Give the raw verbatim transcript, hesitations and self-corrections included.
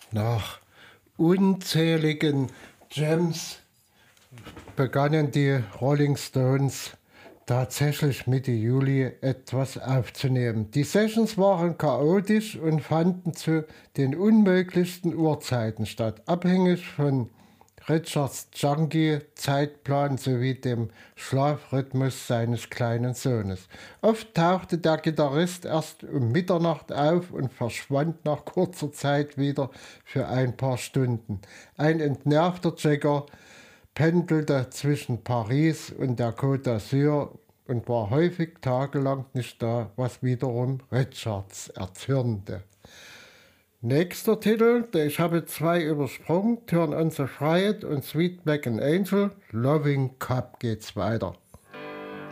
Nach unzähligen Jams begannen die Rolling Stones tatsächlich Mitte Juli etwas aufzunehmen. Die Sessions waren chaotisch und fanden zu den unmöglichsten Uhrzeiten statt, abhängig von Richards Junkie-Zeitplan sowie dem Schlafrhythmus seines kleinen Sohnes. Oft tauchte der Gitarrist erst um Mitternacht auf und verschwand nach kurzer Zeit wieder für ein paar Stunden. Ein entnervter Jagger pendelte zwischen Paris und der Côte d'Azur und war häufig tagelang nicht da, was wiederum Richards erzürnte. Nächster Titel, ich habe zwei übersprungen, Turn on the Riot und Sweet Black and Angel, Loving Cup geht's weiter.